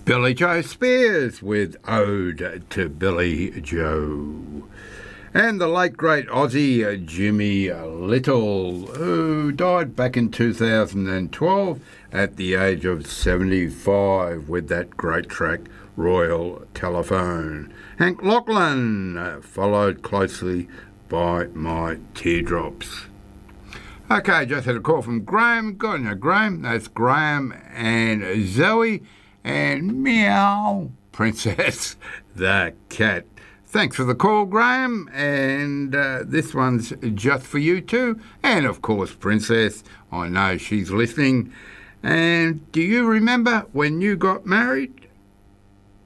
Billy Joe Spears with Ode to Billy Joe. And the late great Aussie Jimmy Little, who died back in 2012 at the age of 75 with that great track Royal Telephone. Hank Lachlan, followed closely by My Teardrops. Okay, just had a call from Graham. Good on you, Graham. That's Graham and Zoe and Meow Princess the cat. Thanks for the call, Graham, and this one's just for you too. And of course, Princess, I know she's listening. And do you remember when you got married?